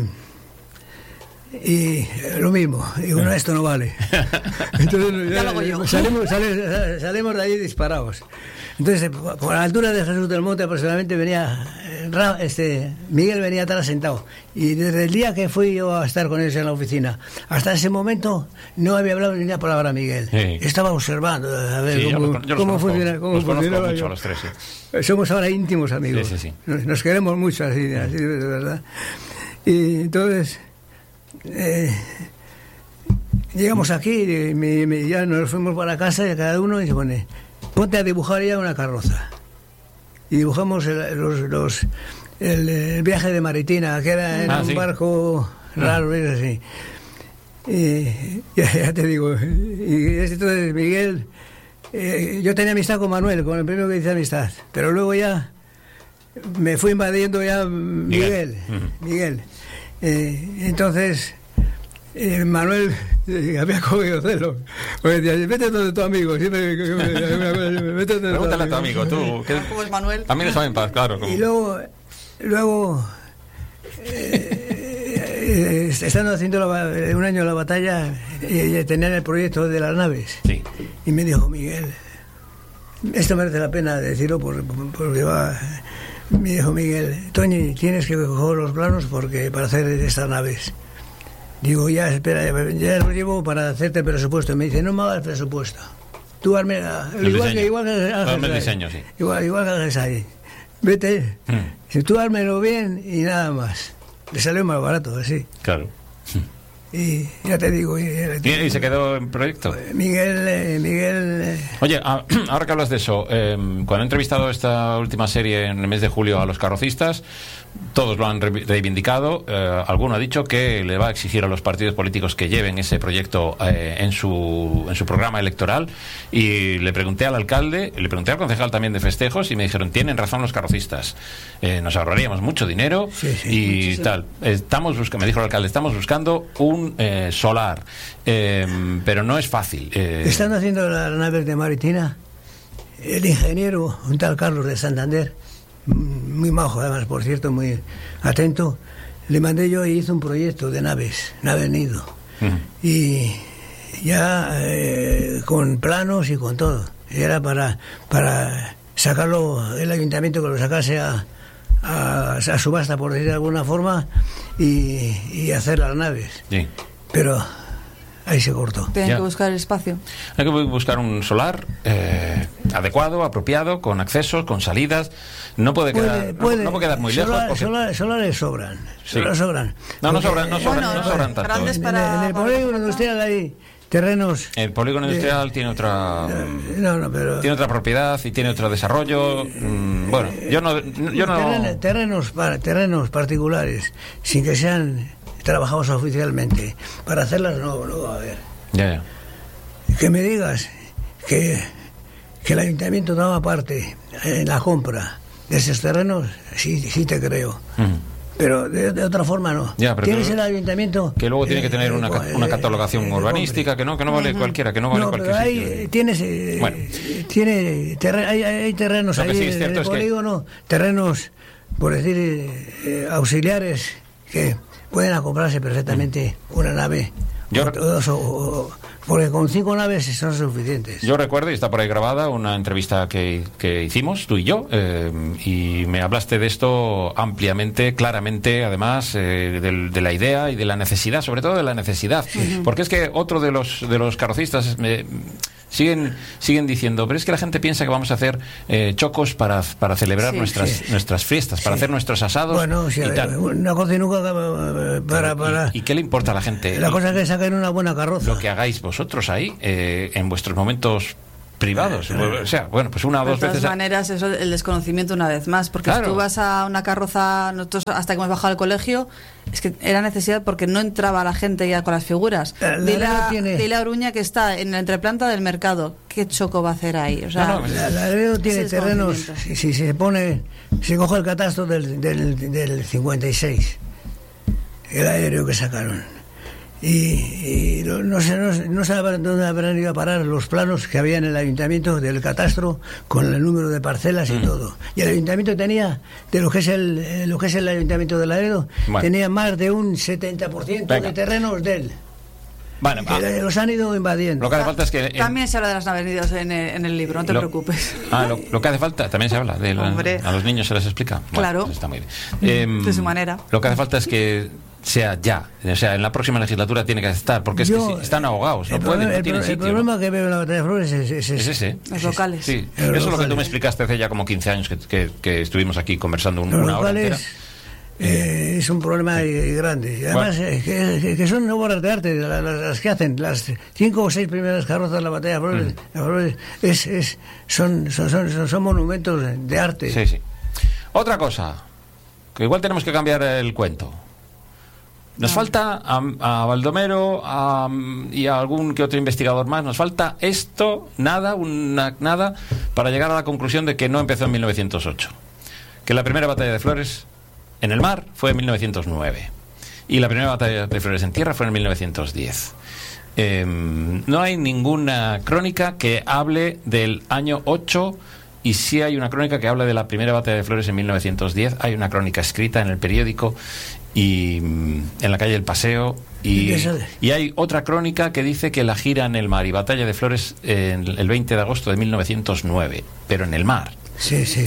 y lo mismo. Digo, no, esto no vale. Entonces ya, ya salimos, salimos, salimos de ahí disparados. Entonces, por la altura de Jesús del Monte aproximadamente venía, este, Miguel venía atrás sentado. Y desde el día que fui yo a estar con ellos en la oficina, hasta ese momento no había hablado ni una palabra Miguel. Sí. Estaba observando a ver sí, cómo, los, cómo funciona. Cómo los funcionaba mucho yo. a los tres, sí. Somos ahora íntimos amigos. Sí, sí, sí. Nos, nos queremos mucho, así, así de verdad. Y entonces... Eh, llegamos aquí y me, me, ya nos fuimos para casa y cada uno y se pone... Ponte a dibujar ya una carroza. Y dibujamos el, los, los, el, el viaje de Maritina, que era en ah, un sí. barco raro, ah. es así. Y ya, ya te digo, y entonces Miguel, eh, yo tenía amistad con Manuel, con el primero que hice amistad, pero luego ya me fui invadiendo ya Miguel, Miguel. Uh-huh. Miguel. Eh, entonces... Eh, Manuel eh, había cogido celo. Pues decía, vete donde tu amigo. Siempre, vete donde Pregúntale a tu amigo, tú. ¿Cómo es Manuel? También estaba en paz, claro. Como... Y luego, luego eh, eh, estando haciendo la, un año la batalla, eh, tenían el proyecto de las naves. Sí. y me dijo, Miguel, esto merece la pena decirlo por, porque va... Me dijo Miguel, Toñi, tienes que coger los planos porque para hacer estas naves. Digo, ya, espera, ya lo llevo para hacerte el presupuesto. Me dice, no me hagas el presupuesto. Tú hazme la, igual, que, igual que haces el diseño, sí. Igual, igual que haces ahí. Vete, mm. si tú házmelo bien y nada más. Le salió más barato, así. Claro. Y ya te digo... Y, ¿Y, y se quedó en proyecto? Miguel... Eh, Miguel eh. Oye, a, ahora que hablas de eso, eh, cuando he entrevistado esta última serie en el mes de julio a los carrocistas, todos lo han reivindicado. Eh, alguno ha dicho que le va a exigir a los partidos políticos que lleven ese proyecto eh, en, su, en su programa electoral. Y le pregunté al alcalde, le pregunté al concejal también de festejos y me dijeron, tienen razón los carrocistas. Eh, nos ahorraríamos mucho dinero sí, sí, y muchísimo. tal. Estamos buscando, me dijo el alcalde, estamos buscando un eh, solar, eh, pero no es fácil. Eh. Están haciendo las naves de Maritina. El ingeniero, un tal Carlos de Santander, muy majo además, por cierto, muy atento, le mandé yo y hizo un proyecto de naves, naves nido, uh-huh. y ya eh, con planos y con todo. Era para para sacarlo, el ayuntamiento que lo sacase a, a, a subasta, por decir de alguna forma, y, y hacer las naves. Sí. Pero ahí se cortó. Tienen ya. que buscar el espacio. Hay que buscar un solar eh, adecuado, apropiado, con accesos, con salidas. No puede quedar, puede, puede. No, no puede quedar muy solar, lejos. Porque... Solares solar sobran. Sí. Solar sobran. No, no porque, sobran, no sobran, bueno, no sobran tanto. grandes En, para, en el para polígono industrial hay terrenos. El polígono industrial de, tiene otra. No, no, pero tiene otra propiedad y tiene otro desarrollo. Mm, bueno, yo no, yo no. Terrenos, terrenos, para, terrenos particulares, sin que sean trabajados oficialmente. Para hacerlas no, no va a haber. Ya, ya. Que me digas que, que el ayuntamiento daba parte en la compra de esos terrenos, sí, sí te creo. Uh-huh. Pero de, de otra forma no. Ya, pero tienes que, el ayuntamiento que luego tiene eh, que tener una, eh, una catalogación eh, urbanística que no que no vale uh-huh. cualquiera, que no vale no, cualquier pero sitio. Hay, tienes eh, bueno. tiene terre, hay, hay terrenos ahí sí en es el polígono, que... terrenos por decir eh, auxiliares que pueden acoplarse perfectamente uh-huh. una nave. Yo... O, dos, o, o, porque con cinco naves son suficientes. Yo recuerdo, y está por ahí grabada, una entrevista que, que hicimos, tú y yo, eh, y me hablaste de esto ampliamente, claramente, además, eh, de, de la idea y de la necesidad, sobre todo de la necesidad. Uh-huh. Porque es que otro de los, de los carrocistas... Me, Siguen, siguen diciendo, pero es que la gente piensa que vamos a hacer eh, chocos para, para celebrar sí, nuestras sí. nuestras fiestas, para sí. hacer nuestros asados. Bueno, sí, y tal. Una cosa y nunca para... para ¿Y, ¿Y qué le importa a la gente? La cosa es que saquen una buena carroza. Lo que hagáis vosotros ahí, eh, en vuestros momentos privados, o sea, bueno, pues una o dos veces. De todas maneras, eso el desconocimiento una vez más, porque claro. si tú vas a una carroza, nosotros hasta que hemos bajado al colegio, es que era necesidad porque no entraba la gente ya con las figuras. La, la dile, a, tiene... dile a Oruña que está en la entreplanta del mercado, ¿qué choco va a hacer ahí? O sea, no, no, la, la Laredo tiene terrenos, si, si se pone, se coge el catastro del, del, del cincuenta y seis, el aéreo que sacaron. Y, y no, no sé no, no sé dónde habrán ido a parar los planos que había en el ayuntamiento del catastro con el número de parcelas y mm. todo. Y el ayuntamiento tenía, de lo que es el lo que es el ayuntamiento de Laredo, bueno. tenía más de un setenta por ciento Venga. de terrenos de él. Bueno, que ah, los han ido invadiendo. Lo que hace falta es que en, también se habla de las naves en el, en el libro, no te lo, preocupes. Ah, lo, lo que hace falta, también se habla de la, a los niños se les explica. Bueno, claro. Está muy bien. Eh, de su manera. Lo que hace falta es que sea ya, o sea, en la próxima legislatura tiene que estar, porque es Yo, que si, están ahogados, no pueden, no tienen sitio. El problema que veo en la Batalla de Flores es, es, es ese. Los locales. Sí, los eso locales. es lo que tú me explicaste hace ya como quince años que, que, que estuvimos aquí conversando un, los una locales, hora entera. Eh, es un problema sí. grande. Y además, bueno. eh, que, que son obras de arte, las, las que hacen, las cinco o seis primeras carrozas de la Batalla de Flores, mm. Flores es, es, son, son, son, son monumentos de arte. Sí, sí. Otra cosa, que igual tenemos que cambiar el cuento. Nos no. falta a, a Baldomero a, y a algún que otro investigador más, nos falta esto, nada, una, nada, para llegar a la conclusión de que no empezó en mil novecientos ocho. Que la primera batalla de Flores en el mar fue en mil novecientos nueve. Y la primera batalla de Flores en tierra fue en mil novecientos diez. Eh, no hay ninguna crónica que hable del año ocho. Y sí hay una crónica que habla de la primera batalla de Flores en mil novecientos diez. Hay una crónica escrita en el periódico y mm, en la calle El Paseo. Y, y hay otra crónica que dice que la gira en el mar y Batalla de Flores en el veinte de agosto de mil novecientos nueve, pero en el mar. Sí, sí.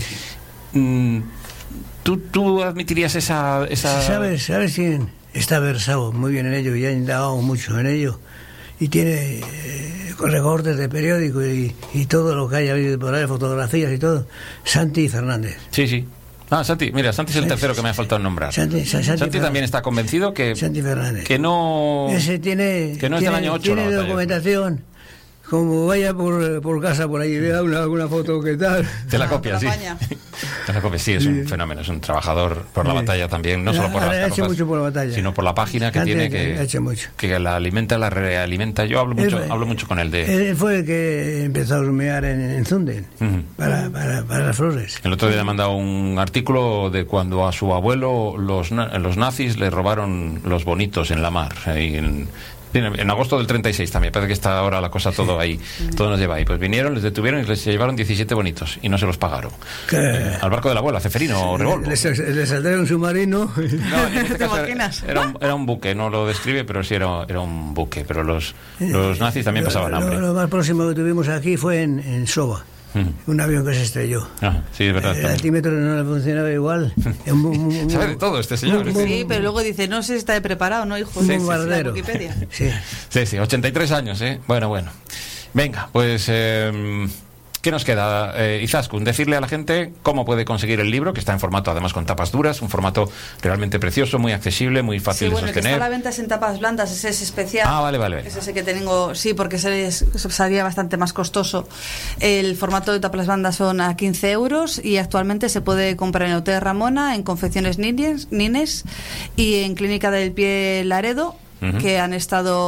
Mm, ¿tú, ¿Tú admitirías esa, esa...? ¿Sabes, ¿Sabes quién está versado muy bien en ello y ha indagado mucho en ello? Y tiene eh, recortes de periódico y, y todo lo que haya habido por ahí, fotografías y todo. Santi Fernández. Sí, sí. Ah, Santi, mira, Santi es el tercero que me ha faltado nombrar. Santi, Santi, Santi también está convencido que, Santi Fernández. que no... Ese tiene, que no es tiene, del año ocho. Tiene la documentación. Como vaya por, por casa por ahí, vea una, alguna foto que tal. Te la copia, sí. Te la copia, sí, es un Sí. fenómeno, es un trabajador por la Sí. batalla también, no solo por Ha- las ha hecho carrozas, mucho por la batalla. sino por la página que Santi tiene ha- que, ha hecho mucho. que la alimenta, la realimenta. Yo hablo mucho, Él- hablo mucho con él de... Él fue el que empezó a humear en, en Zunden Ujú. para, para, para las flores. El otro día le he mandado un artículo de cuando a su abuelo los, na- los nazis le robaron los bonitos en la mar. Ahí en, en agosto del treinta y seis también, parece que está ahora la cosa todo ahí, todo nos lleva ahí. Pues vinieron, les detuvieron y les llevaron diecisiete bonitos y no se los pagaron. Que- Eh, al barco de la abuela, Ceferino o Revolvo. Le, le saldrá un submarino. No, en este ¿Te caso imaginas? era, era un, era un buque, no lo describe, pero sí era, era un buque. Pero los, los nazis también Lo- pasaban lo, hambre. Lo, más próximo que tuvimos aquí fue en, en Soba. Mm. Un avión que se estrelló. Ah, sí, es verdad. El también. altímetro no le funcionaba igual. Un- un- un- Sabe de todo este señor. un- este- Sí, pero luego dice, no sé si está preparado, ¿no, hijo? un Sí, sí, sí, la bombardero. Wikipedia. Sí. Sí, sí, ochenta y tres años, ¿eh? Bueno, bueno. Venga, pues... Eh, ¿qué nos queda, eh, Izaskun? Decirle a la gente cómo puede conseguir el libro, que está en formato, además, con tapas duras, un formato realmente precioso, muy accesible, muy fácil Sí, bueno, de el que está sostener. a la venta es en tapas blandas, ese es especial. Ah, vale, vale. Es ese que tengo, sí, porque ese es- salía bastante más costoso. El formato de tapas blandas son a quince euros y actualmente se puede comprar en Hotel Ramona, en Confecciones Nines, Nines y en Clínica del Pie Laredo, Ujú. que han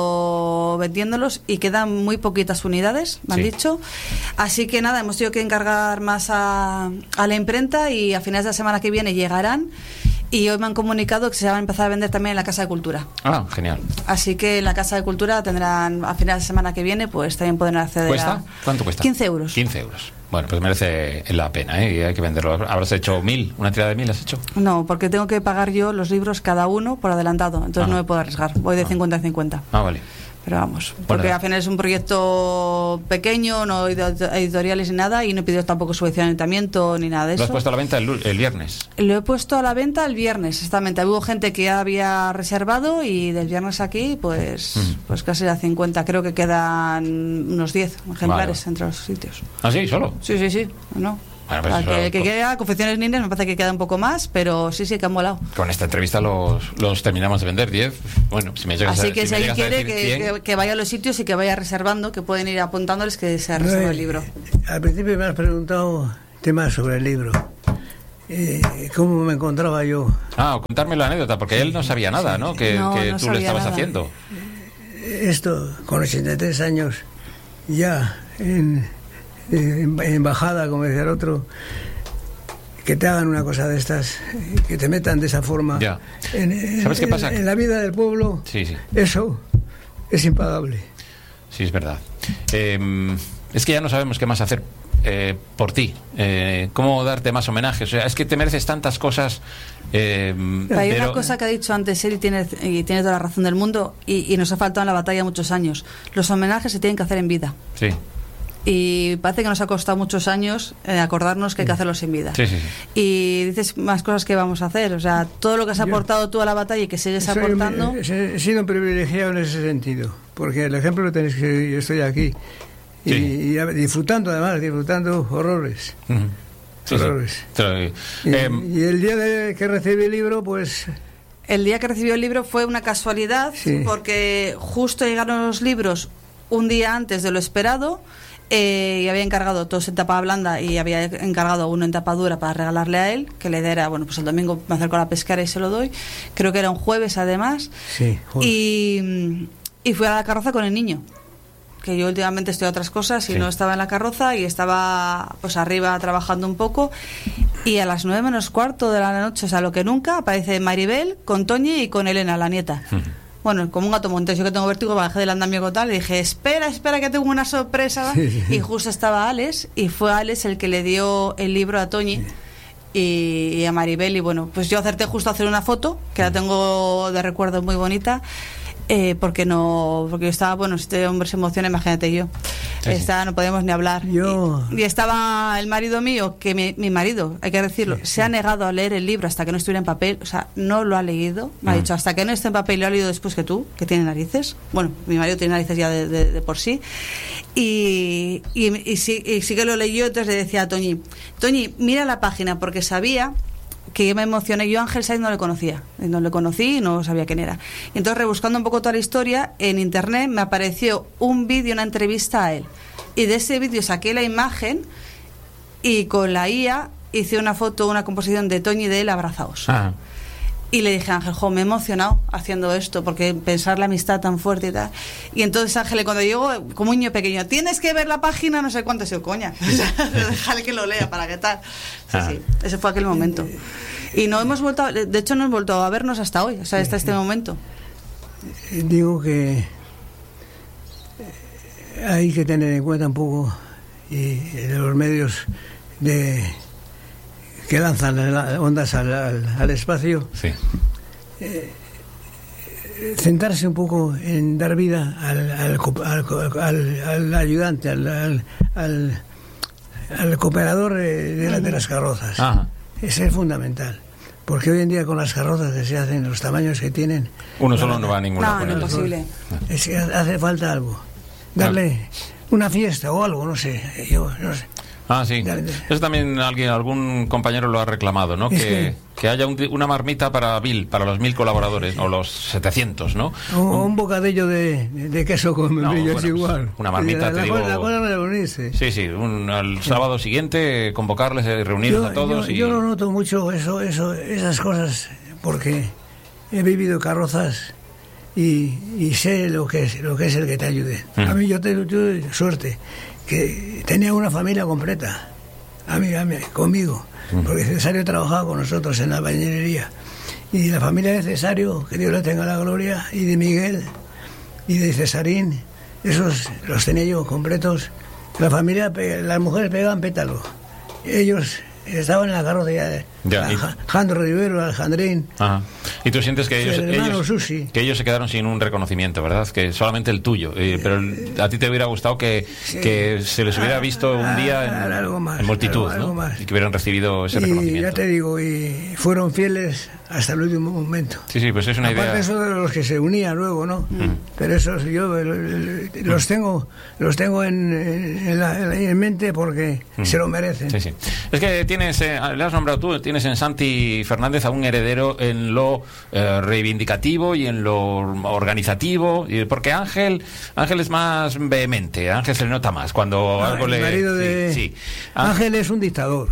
estado vendiéndolos y quedan muy poquitas unidades, me han Sí. dicho. Así que nada, hemos tenido que encargar más a, a la imprenta y a finales de la semana que viene llegarán. Y hoy me han comunicado que se van a empezar a vender también en la Casa de Cultura. Ah, genial. Así que en la Casa de Cultura tendrán, a finales de semana que viene, pues también podrán acceder ¿Cuesta? a... ¿Cuánto cuesta? quince euros. quince euros. Bueno, pues merece la pena, ¿eh? Y hay que venderlo. ¿Habrás hecho mil? ¿Una tirada de mil has hecho? No, porque tengo que pagar yo los libros cada uno por adelantado, entonces Ajá. no me puedo arriesgar. Voy de Ah. cincuenta a cincuenta. Ah, vale. Pero vamos, porque Bueno. al final es un proyecto pequeño, no hay editoriales ni nada, y no he pedido tampoco subvencionamiento ni nada de Lo has eso. puesto a la venta el, lu- el viernes. Lo he puesto a la venta el viernes, exactamente. Hubo gente que ya había reservado y del viernes aquí, pues, Mm. pues casi a cincuenta. Creo que quedan unos diez ejemplares Vale. entre los sitios. Ah, sí, solo. Sí, sí, sí. No. Bueno, pues Al eso- que, que queda, Confecciones Nines, me parece que queda un poco más, pero sí, sí, que han volado. Con esta entrevista los, los terminamos de vender, diez. Bueno, si me llegas Así a, que si, me alguien llegas a quiere decir que, cien, que- que vaya a los sitios y que vaya reservando, que pueden ir apuntándoles que se reserva el libro. Al principio me has preguntado temas sobre el libro. Eh, ¿Cómo me encontraba yo? Ah, contarme la anécdota, porque él no sabía nada, ¿no? Que, No, que no tú le sabía estabas nada. haciendo. Esto, con ochenta y tres años, ya en, en embajada, como decía el otro, que te hagan una cosa de estas, que te metan de esa forma Ya. en, en- ¿Sabes qué en- pasa? en la vida del pueblo. Sí, sí. Eso es impagable. Sí, es verdad. Eh, es que ya no sabemos qué más hacer eh, por ti. Eh, ¿Cómo darte más homenajes? O sea, es que te mereces tantas cosas. Eh, Pero hay pero- una cosa que ha dicho antes él y tiene, y tiene toda la razón del mundo y, y nos ha faltado en la batalla muchos años. Los homenajes se tienen que hacer en vida. Sí, Y parece que nos ha costado muchos años eh, acordarnos que hay que hacerlos en vida. sí, sí. sí. Y dices más cosas que vamos a hacer. O sea, todo lo que has Yo- aportado tú a la batalla y que sigues Soy un- aportando. he, he sido un privilegiado en ese sentido, porque el ejemplo lo tenéis que yo estoy aquí. Y, Sí. y a- disfrutando además, disfrutando horrores. Ujú. Sí, sí. Horrores. Pero, Y, eh, y el día de que recibí el libro, pues El día que recibió el libro fue una casualidad, Sí. porque justo llegaron los libros un día antes de lo esperado. Eh, y había encargado todos en tapa blanda y había encargado uno en tapa dura para regalarle a él, que la idea era, bueno, pues el domingo me acerco a la pesquera y se lo doy. Creo que era un jueves además. sí, joder. Y, y fui a la carroza con el niño, que yo últimamente estoy a otras cosas y Sí. no estaba en la carroza y estaba pues arriba trabajando un poco, y a las nueve menos cuarto de la noche, o sea, lo que nunca, aparece Maribel con Toñi y con Elena, la nieta. ujú. Bueno, como un gato montés, yo que tengo vértigo, bajé del andamio con tal y dije, espera, espera que tengo una sorpresa. Sí, sí. Y justo estaba Alex, y fue Alex el que le dio el libro a Toñi. y, y a Maribel, y bueno, pues yo acerté justo a hacer una foto, que la tengo de recuerdo muy bonita. Eh, porque no, porque yo estaba, bueno, este hombre se emociona, imagínate yo. Sí, estaba, no podíamos ni hablar. Yo... Y, y estaba el marido mío, que mi, mi marido, hay que decirlo, sí, se sí. ha negado a leer el libro hasta que no estuviera en papel, o sea, no lo ha leído. Me mm. ha dicho, hasta que no esté en papel, lo ha leído después que tú, que tiene narices. Bueno, mi marido tiene narices ya de, de, de por sí. Y, y, y, sí, y sí que lo leyó, entonces le decía a Toñi, Toñi, mira la página, porque sabía que yo me emocioné. Yo a Ángel Saiz no le conocía, no le conocí y no sabía quién era. Y entonces, rebuscando un poco toda la historia, en internet me apareció un vídeo, una entrevista a él. Y de ese vídeo saqué la imagen y con la I A hice una foto, una composición de Toñi y de él abrazados. Ah. Y le dije a Ángel, jo, me he emocionado haciendo esto, porque pensar la amistad tan fuerte y tal. Y entonces Ángel, cuando llegó, como un niño pequeño, tienes que ver la página, no sé cuánto, se coña. Déjale que lo lea, para qué tal. Sí, ah. sí, ese fue aquel momento. Y no hemos vuelto, a, de hecho no hemos vuelto a vernos hasta hoy, o sea, hasta este momento. Digo que hay que tener en cuenta un poco y de los medios de que lanzan las ondas al, al, al espacio, sí. eh, centrarse un poco en dar vida al, al, al, al, al ayudante, al, al, al, al cooperador de, de, la, de las carrozas. Ajá. Ese es fundamental, porque hoy en día con las carrozas que se hacen, los tamaños que tienen, uno solo no, no va a ningún lado. No, no es posible. Es que hace falta algo, darle una fiesta o algo, no sé, yo no sé. Ah, sí. Eso también alguien, algún compañero lo ha reclamado, ¿no? Que, que, que haya un, una marmita para Bill, para los mil colaboradores, sí. o los setecientos, ¿no? O un, un bocadillo de, de queso con membrillo, no, es bueno, igual. Pues una marmita, la, te digo... La cosa de reunirse. Sí, sí, un, al sábado siguiente convocarles, reunirlos yo, a todos yo, y... Yo lo noto mucho, eso, eso, esas cosas, porque he vivido carrozas y, y sé lo que es, lo que es el que te ayude. Mm. A mí yo tuve suerte, que tenía una familia completa, a mí, a mí, conmigo, uh-huh. porque Cesario trabajaba con nosotros en la bañilería, y la familia de Cesario, que Dios le tenga la gloria, y de Miguel, y de Cesarín, esos los tenía yo completos. La familia, las mujeres pegaban pétalo, ellos estaban en la carrocería de Alejandro Rivero, Alejandrín. Ajá. Y tú sientes que ellos, ellos, que ellos se quedaron sin un reconocimiento, ¿verdad? Que solamente el tuyo. Eh, pero el, a ti te hubiera gustado que, sí. que se les hubiera visto un día en, algo más, en multitud, algo, algo ¿no? Más. Y que hubieran recibido ese y reconocimiento. Ya te digo, y fueron fieles hasta el último momento. Sí, sí, pues es una Aparte idea. Eso de los que se unían luego, ¿no? Mm. Pero esos yo los tengo, los tengo en, en, la, en mente porque mm. se lo merecen. Sí, sí. Es que tienes, eh, le has nombrado tú, tienes en Santi Fernández a un heredero en lo eh, reivindicativo y en lo organizativo, porque Ángel Ángel es más vehemente, Ángel se le nota más cuando ah, algo el le... marido de... sí, sí. Ángel es un dictador.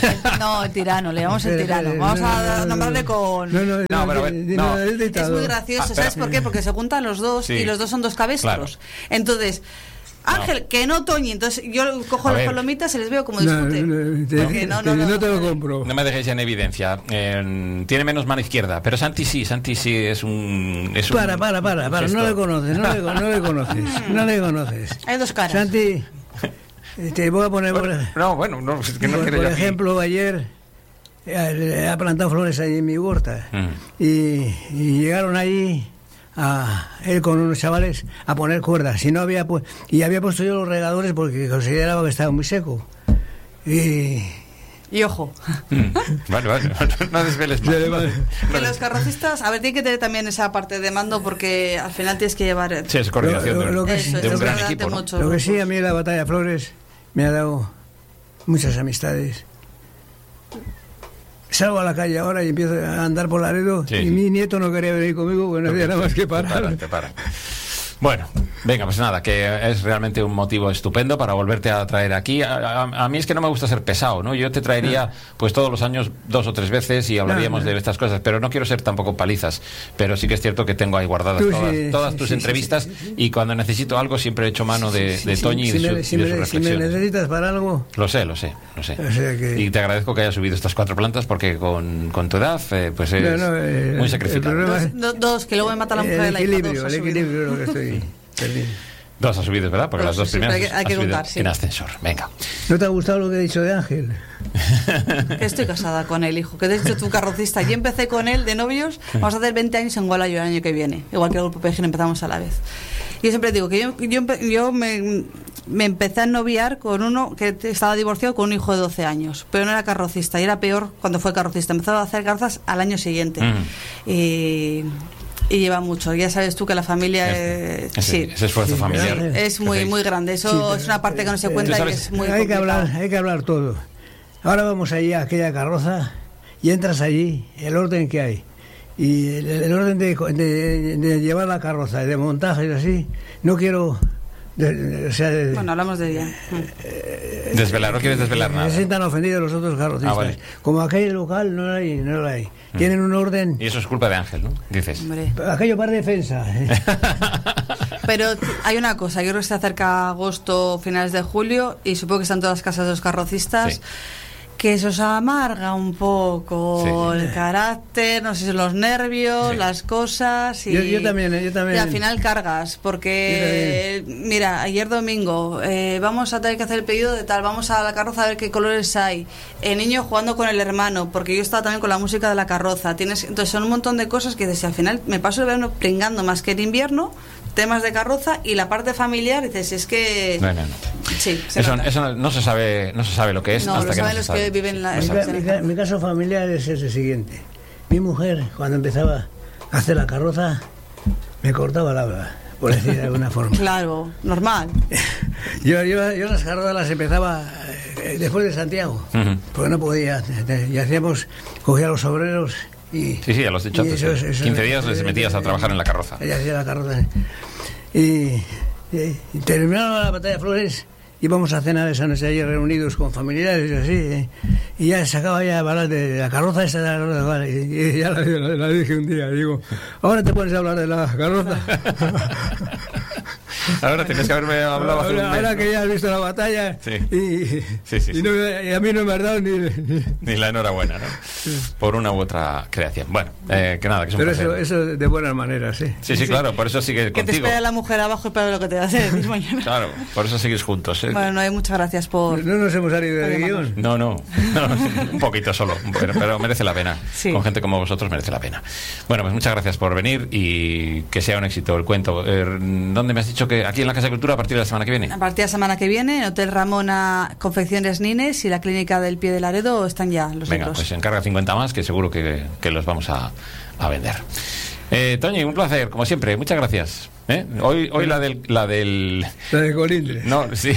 No, el tirano, le llamamos el tirano. Vamos a nombrarle con... No, no, no, pero, no. Es muy gracioso, ¿sabes por qué? Porque se juntan los dos sí. y los dos son dos cabestros. Claro. Entonces... Ángel, no. que no, Toñi. Entonces yo cojo las palomitas y les veo como discuten. No, no, te, no, no, no, no te lo compro. No me dejéis en evidencia. Eh, tiene menos mano izquierda, pero Santi sí, Santi sí es un... Es para, un, para, para, para, no le conoces, no le, no le conoces, no le conoces. Hay dos caras. Santi, te voy a poner... Por, no, bueno, no, es que no por, por ejemplo, aquí. Ayer ha plantado flores ahí en mi huerta mm. y, y llegaron ahí... a él con unos chavales a poner cuerdas, si no había pu- y había puesto yo los regadores porque consideraba que estaba muy seco y y ojo mm. vale, vale, no desveles más. Que los carrocistas, a ver, tiene que tener también esa parte de mando porque al final tienes que llevar sí, es coordinación lo, lo, lo de, que eso, de un gran equipo, ¿no? Lo que sí, a mí la Batalla de Flores me ha dado muchas amistades. Salgo a la calle ahora y empiezo a andar por Laredo sí, y sí. mi nieto no quería venir conmigo porque no había nada más que parar. Te paran, te paran. Bueno, venga, pues nada, que es realmente un motivo estupendo para volverte a traer aquí. A, a, a mí es que no me gusta ser pesado, ¿no? Yo te traería, pues todos los años, dos o tres veces y hablaríamos no, no. de estas cosas, pero no quiero ser tampoco palizas. Pero sí que es cierto que tengo ahí guardadas Tú, todas, sí, todas sí, tus sí, entrevistas sí, sí, sí, sí. y cuando necesito algo siempre he hecho mano de, de Toñi sí, sí, y de, si su, me, y de sus reflexiones. Si me necesitas para algo... Lo sé, lo sé, lo sé. O sea que... Y te agradezco que hayas subido estas cuatro plantas porque con, con tu edad, eh, pues es no, no, eh, muy sacrificado. Dos, dos, dos, que luego me mata la mujer de la hija. El equilibrio, el equilibrio es lo que estoy... Dos has subido, ¿verdad? Porque Dos, las dos sí, primeras hay que- hay has que subido contar, sí. en ascensor. Venga. ¿No te ha gustado lo que he dicho de Ángel? Que estoy casada con él, hijo. Que de hecho tu carrocista. Yo empecé con él de novios. Vamos a hacer veinte años en Golayo el año que viene. Igual que el grupo P G empezamos a la vez. Y yo siempre digo que yo, yo, empe- yo me, me empecé a noviar con uno que t- estaba divorciado con un hijo de doce años. Pero no era carrocista. Y era peor cuando fue carrocista. Empezó a hacer carrozas al año siguiente. Mm. Y... Y lleva mucho. Ya sabes tú que la familia Ese, eh, ese- sí, ese esfuerzo Sí, familiar. claro. es muy hacéis. muy grande. Eso Sí, pero- es una parte que no se eh, cuenta y sabes, es muy hay que complicado. hablar, hay que hablar todo. Ahora vamos allí a aquella carroza y entras allí, el orden que hay. Y el, el orden de, de- de llevar la carroza, de montaje y así, no quiero... de- de- o sea, de- Bueno, hablamos de ella. Desvelar, no quieres desvelar que nada. se sientan ofendidos los otros carrocistas. Ah, vale. Como aquel local no lo hay, no lo hay. Tienen un orden... Y eso es culpa de Ángel, ¿no? Dices. Hombre. Aquello para defensa. ¿eh? Pero hay una cosa, yo creo que se acerca agosto, finales de julio, y supongo que están todas las casas de los carrocistas, Sí. que eso os amarga un poco Sí. el carácter, no sé si los nervios, Sí. las cosas. Y, Yo- yo también, eh, yo también. Y al final cargas, porque, mira, ayer domingo, eh, vamos a tener que hacer el pedido de tal, vamos a la carroza a ver qué colores hay. El niño jugando con el hermano, porque yo estaba también con la música de la carroza. Tienes, entonces son un montón de cosas que dices, al final me paso el verano pringando más que el invierno, temas de carroza y la parte familiar, dices, es que... No, no, no. Sí, se Eso, nota. eso no, no se sabe, no se sabe lo que es No, hasta lo que no saben se los sabe. que viven la- No Mi, se ca- sabe. mi ca- mi caso familiar es el siguiente. Mi mujer, cuando empezaba a hacer la carroza, me cortaba la habla, por decir de alguna forma. Claro, normal. Yo, yo, yo las carrozas las empezaba eh, después de Santiago, Ujú. porque no podía. Y hacíamos, cogía a los obreros y... Sí, sí, ya lo has dicho y antes. eso que es- eso quince es- días les metías a trabajar en la carroza. Ella hacía la carroza. Y, y, y terminaba la batalla de Flores, íbamos a cenar esa noche allí reunidos con familiares y así, ¿eh? Y ya sacaba ya a hablar de la carroza esta de la carroza, vale, y, y ya la, la- la dije un día, digo, ahora te pones a hablar de la carroza. Ahora tienes que haberme hablado hace un Ahora, mes, ahora ¿no? que ya has visto la batalla Sí. y, Sí, sí, y sí. no me- y a mí no me has dado ni... ni- Ni la enhorabuena, ¿no? Por una u otra creación. Bueno, eh, que nada, que es un Pero placer. eso, eso de buenas maneras, ¿eh? Sí, sí, claro, por eso sigues Que te contigo. espera la mujer abajo y para lo que te va a hacer decís mañana. Claro, por eso seguís juntos. ¿eh? Bueno, no hay muchas gracias por... No nos hemos salido Por del llamarnos. guión. No, no, no, un poquito solo, pero, pero merece la pena. Sí. Con gente como vosotros merece la pena. Bueno, pues muchas gracias por venir y que sea un éxito el cuento. Eh, ¿Dónde me has dicho que aquí en la Casa de Cultura a partir de la semana que viene? A partir de la semana que viene, en Hotel Ramona, Confecciones Nines y la Clínica del Pie de Laredo están ya los Venga, libros. pues encarga cincuenta más que seguro que, que los vamos a, a vender. Eh, Toñi, un placer, como siempre. Muchas gracias. ¿Eh? Hoy, hoy la del, la del... La de Colindres. No, sí.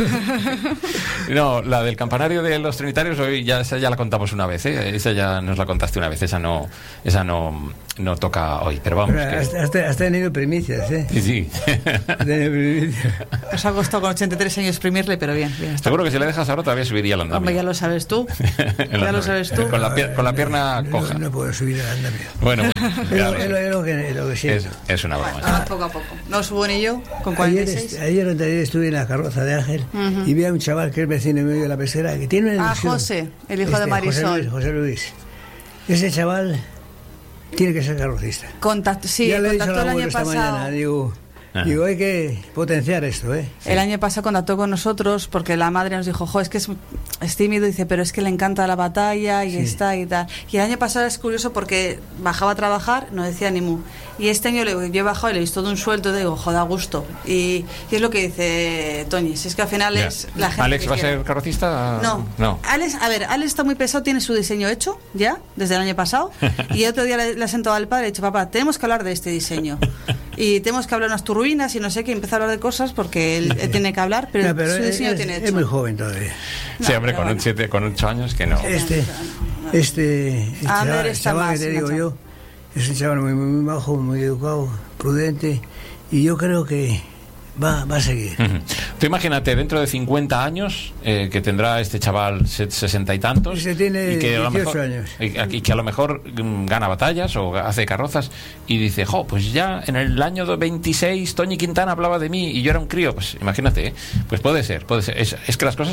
No, la del campanario de los trinitarios hoy ya, esa ya la contamos una vez, ¿eh? Esa ya nos la contaste una vez, esa no, esa no, no toca hoy, pero vamos. Pero que- has, has- has tenido primicias, ¿eh? Sí, sí. Has tenido primicias. Os ha costado con ochenta y tres años exprimirle, pero bien. bien está. Seguro que si le dejas ahora todavía subiría el andamio. Hombre, ya lo sabes tú. El ya lo andamio. sabes tú. Con la, pier- con la pierna No, coja. no puedo subir al andamio. Bueno, Es ya lo, ves. es lo- es lo que, lo que siento. es, es una broma. Ah, poco a poco. No subo ni yo, con cuarenta Ayer, y est- seis. ayer o anteayer estuve en la carroza de Ángel Ujú. y vi a un chaval que es vecino mío de la pesquera que tiene una Ah, ilusión. José, el hijo de Marisol. José Luis, José Luis. Ese chaval tiene que ser carrocista. Contact- sí, ya le he dicho contactó al el abuelo año esta pasado. mañana, digo, Ajá. digo, hay que potenciar esto, ¿eh? El año pasado contactó con nosotros porque la madre nos dijo, jo, es que es, es tímido, dice, pero es que le encanta la batalla y Sí. está y tal. Y el año pasado es curioso porque bajaba a trabajar, no decía ni mu. Y este año le, yo he bajado y le he visto todo un sueldo y digo, joder, a gusto. Y, y es lo que dice Toñi, si es que al final Ya. es la gente. ¿Alex que va a quiere. ser carrocista? No. No. Alex, a ver, Alex está muy pesado, tiene su diseño hecho ya, desde el año pasado. Y el otro día le, le ha sentado al padre y le ha dicho, papá, tenemos que hablar de este diseño. Y tenemos que hablar unas turbinas y no sé qué, empieza a hablar de cosas porque él, él tiene que hablar, pero, No, pero su es, diseño es- tiene es hecho. muy joven todavía. Sí, No, hombre, pero con, un bueno. siete, con ocho años que no. Este, este, este A ver, chaval, está chaval más, que te digo Nacho. yo, es un chaval muy, muy bajo, muy educado, prudente, y yo creo que va, va a seguir. Ujú. Tú imagínate, dentro de cincuenta años, eh, que tendrá este chaval se- sesenta y tantos. Ese tiene y que a lo dieciocho mejor, años. Y, y que a lo mejor mm, gana batallas o hace carrozas y dice, jo, pues ya en el año veintiséis Toñi Quintana hablaba de mí y yo era un crío. Pues imagínate, ¿eh? Pues puede ser, puede ser. Es, es que las cosas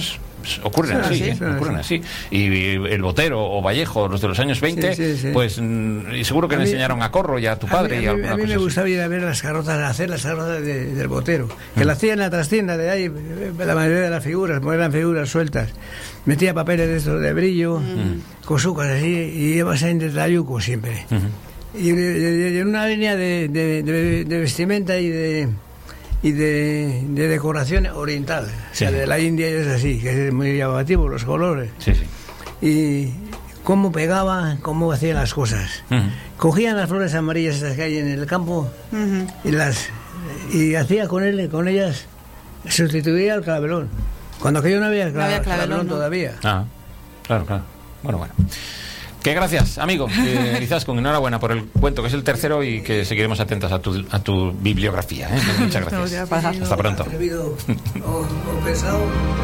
ocurren Sí, así, sí, ¿eh? sí, ocurren así. Y el Botero o Vallejo, los de los años veinte, Sí, sí, sí. pues mm, y seguro que A le mí- enseñaron a Corro y a tu padre a mí, y a mí- alguna a mí cosa me así. gustaba ir a ver las carrozas, hacer las carrozas de- del Botero, que la hacían en la trastienda de ahí, la mayoría de las figuras, porque eran figuras sueltas. Metía papeles de estos de brillo, cosucas así, y ibas en detalluco siempre. Ujú. Y, y- y en una línea de, de- de- de vestimenta y de y de, de decoración oriental, o sea, Sí. de la India, y es así, que es muy llamativo los colores. Sí, sí. Y cómo pegaba, cómo hacían las cosas. Ujú. Cogían las flores amarillas estas que hay en el campo Ujú. y las y hacía con él, con ellas, sustituía al clavelón. Cuando aquello no había, No había cla- clavelón, clavelón ¿no? todavía. Ah, claro, claro. Bueno, bueno. Que gracias, amigo. Eh, Izaskun, enhorabuena por el cuento, que es el tercero, y que seguiremos atentas a tu, a tu bibliografía. ¿eh? Muchas gracias. Hasta pronto. Atrevido o, o pesado.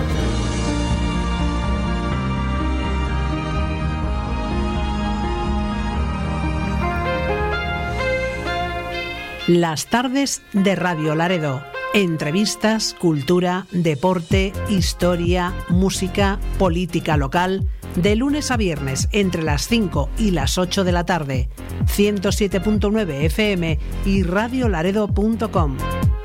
Las tardes de Radio Laredo. Entrevistas, cultura, deporte, historia, música, política local. De lunes a viernes entre las cinco y las ocho de la tarde. ciento siete punto nueve F M y radiolaredo punto com.